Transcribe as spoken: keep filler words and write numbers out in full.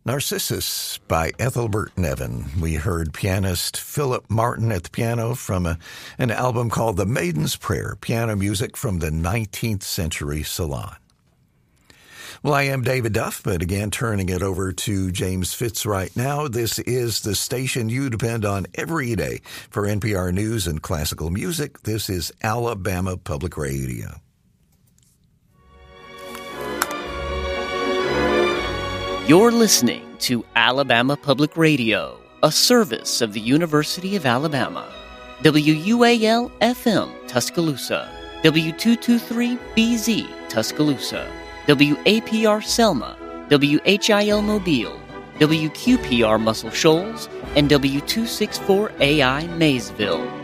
Narcissus by Ethelbert Nevin. We heard pianist Philip Martin at the piano from a, an album called The Maiden's Prayer, piano music from the nineteenth century salon. Well, I am David Duff, but again, turning it over to James Fitz right now. This is the station you depend on every day for N P R News and classical music. This is Alabama Public Radio. You're listening to Alabama Public Radio, a service of the University of Alabama. W U A L F M, Tuscaloosa. W two twenty-three B Z, Tuscaloosa. W A P R Selma. W H I L Mobile. W Q P R Muscle Shoals. And W two sixty-four A I Maysville.